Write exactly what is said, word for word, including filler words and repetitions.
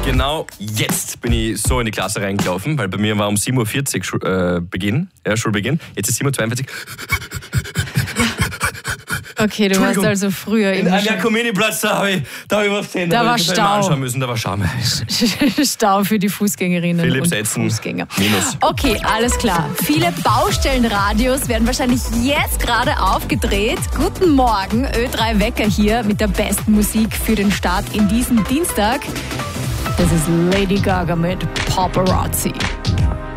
Genau jetzt bin ich so in die Klasse reingelaufen, weil bei mir war um sieben Uhr vierzig Schul, äh, Beginn, ja, Schulbeginn. Jetzt ist sieben Uhr zweiundvierzig. Okay, du warst also früher in einem Jakominiplatz, da habe ich, da hab ich was gesehen. Da, da war ich Stau. anschauen müssen, da war Schau. Stau für die Fußgängerinnen Philipp und Setzen, Fußgänger. Minus. Okay, alles klar. Viele Baustellenradios werden wahrscheinlich jetzt gerade aufgedreht. Guten Morgen, Ö drei Wecker hier mit der besten Musik für den Start in diesen Dienstag. Das ist Lady Gaga mit Paparazzi.